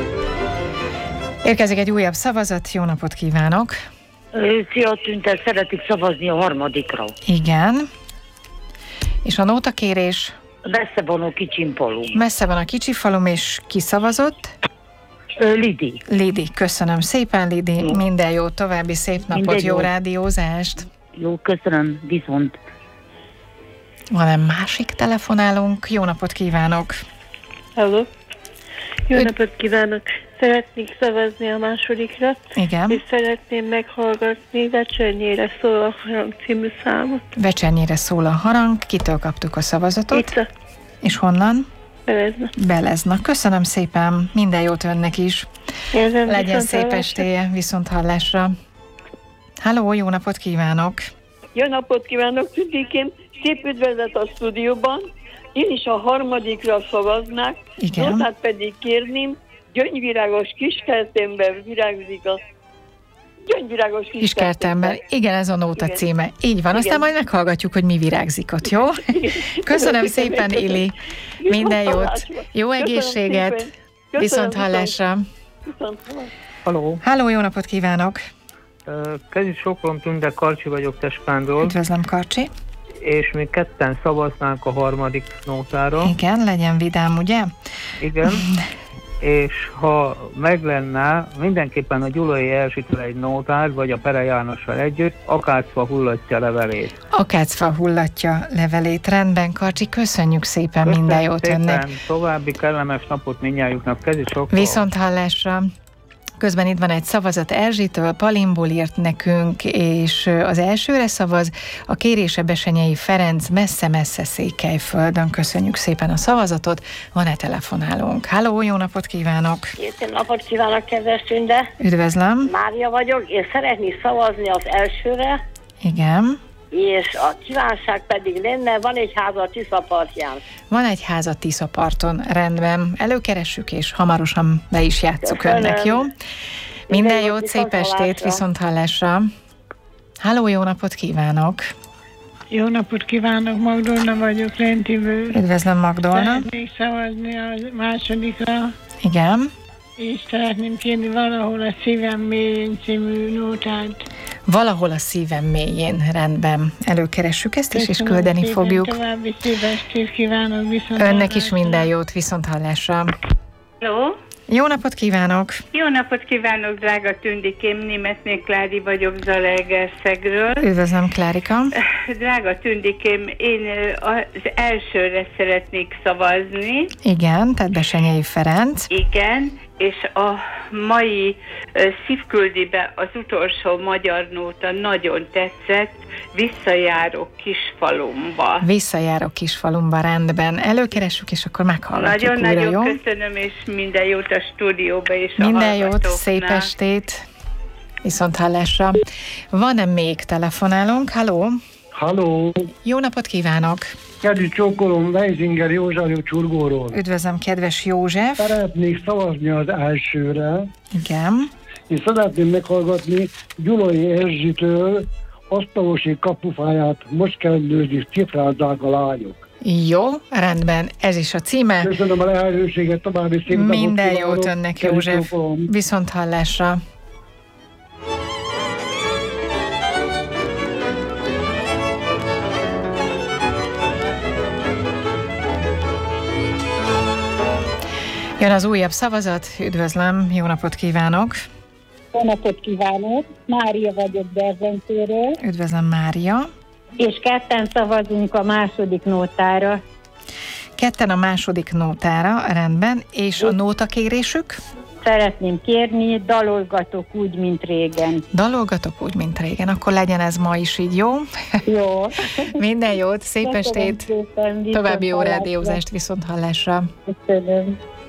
Érkezik egy újabb szavazat, jó napot kívánok! Szia, Tüntel, szeretik szavazni a harmadikra. Igen. És a nótakérés? Messze van a Kicsimpalum. Messze van a Kicsifalum, és ki szavazott? Lidi. Lidi, köszönöm szépen, Lidi. Jó. Minden jó, további szép napot, Minden jó jó rádiózást. Jó, köszönöm, viszont. Van-e másik telefonálunk? Jó napot kívánok! Hello. Jó napot kívánok! Szeretnék szavazni a másodikra. Igen. És szeretném meghallgatni Vecsernyére szól a harang című számot. Vecsernyére szól a harang. Kitől kaptuk a szavazatot? Itt. És honnan? Belezna. Belezna. Köszönöm szépen, minden jót önnek is. Érzem, legyen szép estéje, viszont hallásra. Halló, jó napot kívánok! Jó napot kívánok, Tündikém! Szép üdvözlet a stúdióban. Én is a harmadikra szavaznák. Igen. Notát pedig kérném, gyöngyvirágos kiskertemben virágzik a gyöngyvirágos kiskertemben. Igen, ez a nóta igen. címe. Így van, aztán majd meghallgatjuk, hogy mi virágzik ott, jó? Köszönöm szépen, Ili. Minden jót. Jó egészséget. Viszont hallásra. Halló, jó napot kívánok. Kezi sokolom, Tünde, Karcsi vagyok Tespánról. Üdvözlöm, Karcsi. És még ketten szavaznánk a harmadik nótára. Igen, legyen vidám, ugye? Igen. És ha meg lenne, mindenképpen a Gyulai Erzsitől egy nótát, vagy a Pere Jánossal együtt, akácfa hullatja levelét. Akácfa hullatja levelét. Rendben, Karcsi, köszönjük szépen, köszönjük minden jót szépen. önnek. További kellemes napot mindnyájuknak, Kezi sokolom. Viszont hallásra. Közben itt van egy szavazat Erzsitől, Palimból írt nekünk, és az elsőre szavaz a kérése Besenyei Ferenc, messze-messze Székelyföldön. Köszönjük szépen a szavazatot, van-e telefonálónk? Halló, jó napot kívánok! Szép napot kívánok, kedves Tünde! Üdvözlöm! Mária vagyok, és szeretnék szavazni az elsőre. Igen. És a kívánság pedig lenne, van egy ház a Tisza partján. Van egy ház a Tisza parton, rendben. Előkeressük, és hamarosan be is játsszuk Köszönöm. önnek, jó? Minden jót, szép viszont estét, hallásra. viszont hallásra. Halló, jó napot kívánok! Jó napot kívánok, Magdolna vagyok, Lentiből. Üdvözlöm, Magdolna. Szeretnék szavazni a másodikra, Igen. és szeretném kérni Valahol a szívem mélyén című nótát. Valahol a szívem mélyén, rendben. Előkeressük ezt is, és Köszönöm küldeni szépen, fogjuk. További szép estét kívánok, viszont Önnek is minden jót, viszont hallásra. Hello. Jó napot kívánok! Jó napot kívánok, drága Tündikém, Németné Klári vagyok Zalaegerszegről. Üdvözlöm, Klárika! Drága Tündikém, én az elsőre szeretnék szavazni. Igen, tehát Besenyei Ferenc. Igen, és a mai szívküldibe az utolsó magyar nóta nagyon tetszett, visszajárok Kisfalumba. Visszajárok Kisfalumba, rendben. Előkeressük, és akkor meghallgatjuk újra, Nagyon-nagyon jó? köszönöm, és minden jót a stúdióba és a Minden jót, hallgatóknak. szép estét, viszont hallásra. Van-e még telefonálónk? Halló? Halló! Jó napot kívánok! Kedves csókolom, Weisinger József Csurgóról. Üdvözlöm, kedves József! Szeretnék szavazni az elsőre. Igen. És szeretném meghallgatni Gyulai Erzsitől Asztalosi kapufáját, most kellődik, cifrázzák a lányok. Jó, rendben, ez is a címe. Köszönöm a lehetőséget, további szép napot Minden kívánok. jót önnek, Kedves József. csókolom. Viszont hallásra. Jön az újabb szavazat, üdvözlöm, jó napot kívánok! Jó napot kívánok! Mária vagyok Berzentéről. Üdvözlöm, Mária! És ketten szavazunk a második nótára. Ketten a második nótára, rendben, és a nótakérésük? Szeretném kérni, dalolgatok úgy, mint régen. Dalolgatok úgy, mint régen, akkor legyen ez ma is így, jó? Jó. Minden jót, szép Köszönöm estét! szépen, viszont További jó hallásra. rádiózást, viszont hallásra! Köszönöm.